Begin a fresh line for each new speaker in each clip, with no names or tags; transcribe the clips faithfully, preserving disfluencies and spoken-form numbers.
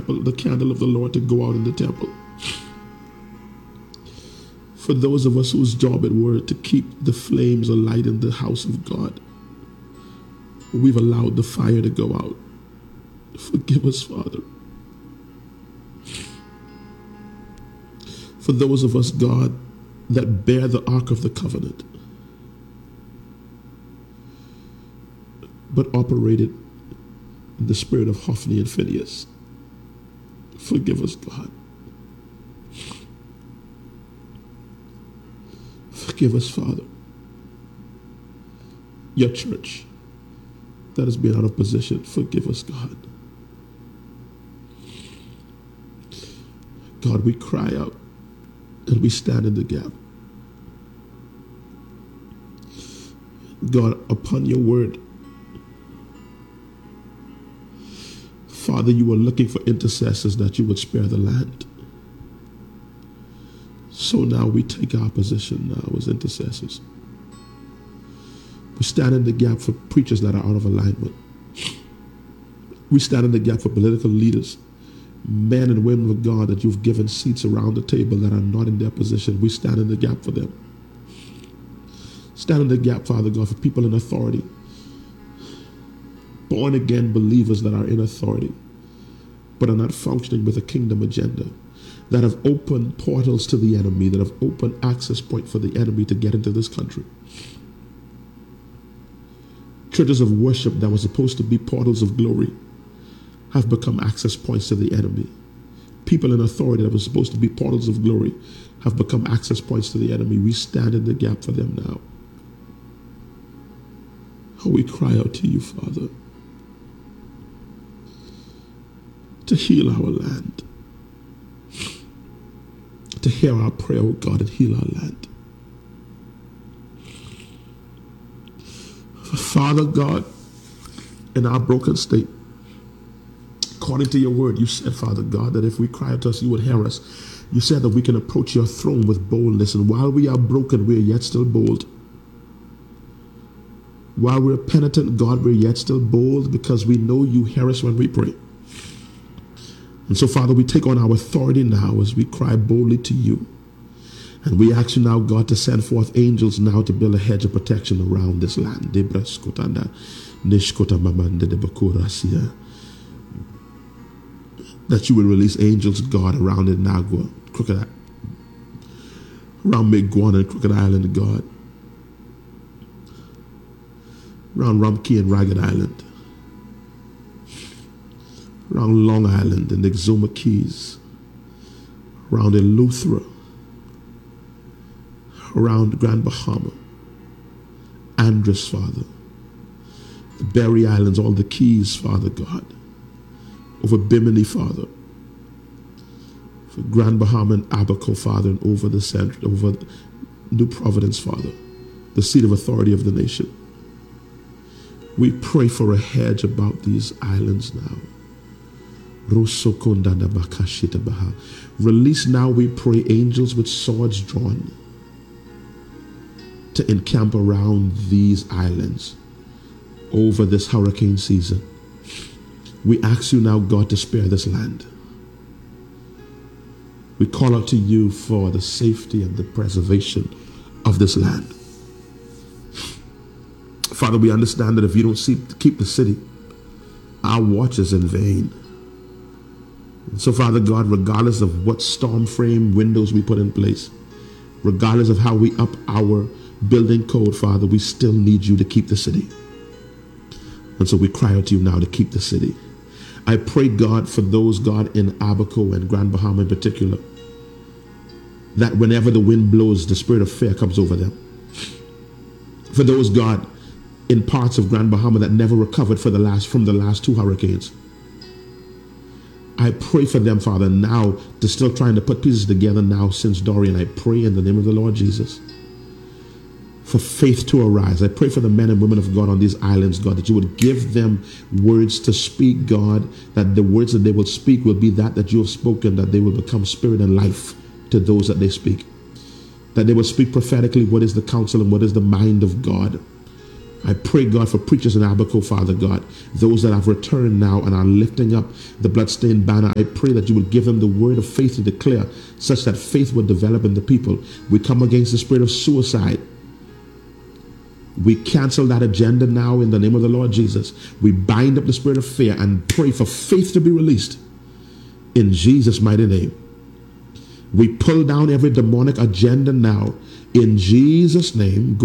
temple, the candle of the Lord to go out in the temple. For those of us whose job it were to keep the flames alight in the house of God, we've allowed the fire to go out. Forgive us, Father. For those of us, God, that bear the Ark of the Covenant, but operated in the spirit of Hophni and Phinehas, forgive us, God. Forgive us, Father. Your church that has been out of position, forgive us, God. God, we cry out and we stand in the gap. God, upon your word, Father, you were looking for intercessors that you would spare the land. So now we take our position now as intercessors. We stand in the gap for preachers that are out of alignment. We stand in the gap for political leaders, men and women of God that you've given seats around the table that are not in their position. We stand in the gap for them. Stand in the gap, Father God, for people in authority, born again believers that are in authority, but are not functioning with a kingdom agenda, that have opened portals to the enemy, that have opened access point for the enemy to get into this country. Churches of worship that were supposed to be portals of glory have become access points to the enemy. People in authority that were supposed to be portals of glory have become access points to the enemy. We stand in the gap for them now. Oh, we cry out to you, Father, to heal our land, to hear our prayer, oh God, and heal our land. Father God, in our broken state, according to your word, you said, Father God, that if we cry out to us, you would hear us. You said that we can approach your throne with boldness, and while we are broken, we are yet still bold. While we're penitent, God, we're yet still bold because we know you hear us when we pray. And so, Father, we take on our authority now as we cry boldly to you. And we ask you now, God, to send forth angels now to build a hedge of protection around this land. That you will release angels, God, around Inagua, Crooked, around Miguana and Crooked Island, God, around Rumkey and Ragged Island, around Long Island and Exuma Keys, around Eleuthera, around Grand Bahama, Andros, Father, the Berry Islands, all the Keys, Father God, over Bimini, Father, for Grand Bahama and Abaco, Father, and over the center, over New Providence, Father, the seat of authority of the nation. We pray for a hedge about these islands now. Release now, we pray, angels with swords drawn to encamp around these islands over this hurricane season. We ask you now, God, to spare this land. We call out to you for the safety and the preservation of this land. Father, we understand that if you don't see, keep the city, our watch is in vain. And so, Father God, regardless of what storm frame windows we put in place, regardless of how we up our building code, Father, we still need you to keep the city. And so we cry out to you now to keep the city. I pray, God, for those, God, in Abaco and Grand Bahama in particular, that whenever the wind blows, the spirit of fear comes over them. For those, God, in parts of Grand Bahama that never recovered for the last from the last two hurricanes, I pray for them, Father, now to still trying to put pieces together now since Dorian. I pray in the name of the Lord Jesus for faith to arise. I pray for the men and women of God on these islands, God, that you would give them words to speak, God, that the words that they will speak will be that that you have spoken, that they will become spirit and life to those that they speak, that they will speak prophetically what is the counsel and what is the mind of God. I pray, God, for preachers in Abaco, Father God, those that have returned now and are lifting up the bloodstained banner. I pray that you would give them the word of faith to declare, such that faith would develop in the people. We come against the spirit of suicide. We cancel that agenda now in the name of the Lord Jesus. We bind up the spirit of fear and pray for faith to be released in Jesus' mighty name. We pull down every demonic agenda now in Jesus' name.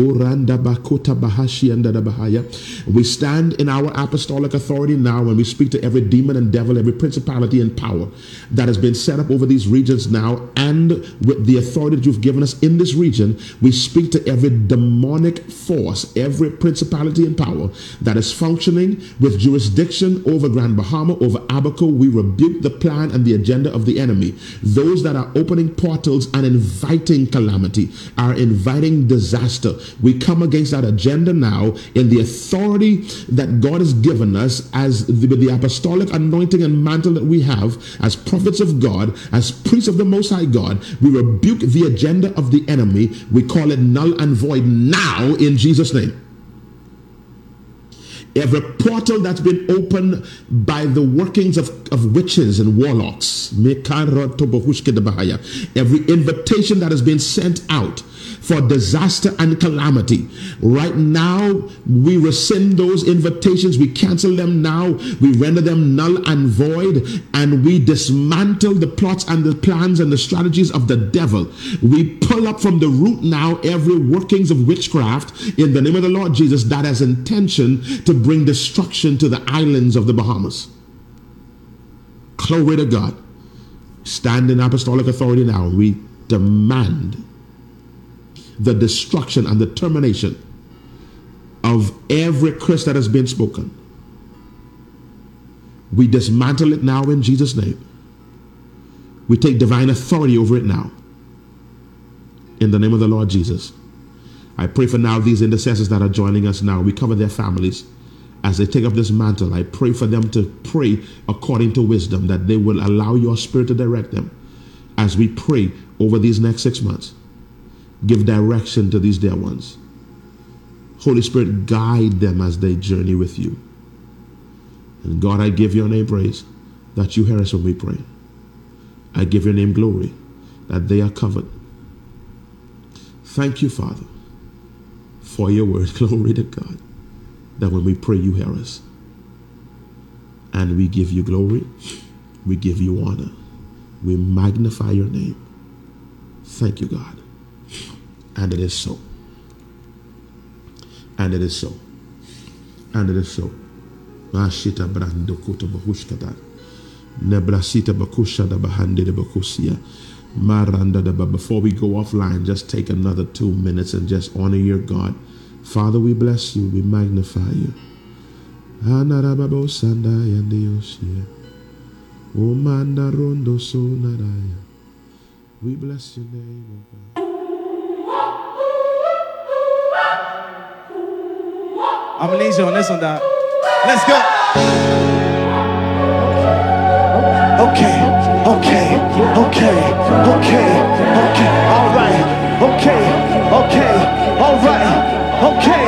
We stand in our apostolic authority now and we speak to every demon and devil, every principality and power that has been set up over these regions now, and with the authority that you've given us in this region, we speak to every demonic force, every principality and power that is functioning with jurisdiction over Grand Bahama, over Abaco. We rebuke the plan and the agenda of the enemy. Those that are opening portals and inviting calamity, are inviting disaster. We come against that agenda now in the authority that God has given us as the, the apostolic anointing and mantle that we have as prophets of God, as priests of the Most High God. We rebuke the agenda of the enemy. We call it null and void now in Jesus' name. Every portal that's been opened by the workings of, of witches and warlocks, every invitation that has been sent out for disaster and calamity, right now we rescind those invitations. We cancel them now. We render them null and void, and we dismantle the plots and the plans and the strategies of the devil. We pull up from the root now every workings of witchcraft in the name of the Lord Jesus that has intention to bring destruction to the islands of the Bahamas. Glory to God. Stand in apostolic authority now. We demand the destruction and the termination of every curse that has been spoken. We dismantle it now in Jesus' name. We take divine authority over it now in the name of the Lord Jesus. I pray for now these intercessors that are joining us now. We cover their families as they take up this mantle. I pray for them to pray according to wisdom, that they will allow your spirit to direct them as we pray over these next six months. Give direction to these dear ones. Holy Spirit, guide them as they journey with you. And God, I give your name praise that you hear us when we pray. I give your name glory that they are covered. Thank you, Father, for your word. Glory to God, that when we pray, you hear us. And we give you glory. We give you honor. We magnify your name. Thank you, God. And it is so. And it is so. And it is so. Mashita brando kuto bahushkata. Nebrasita bakusha da bahande de bakusia. Maranda da. Before we go offline, just take another two minutes and just honor your God. Father, we bless you. We magnify you. Hanarababo sandaya ndiosia. Omanda rondo so naraya. We bless your name, O God.
I'm lazy on this one, dog. Let's go.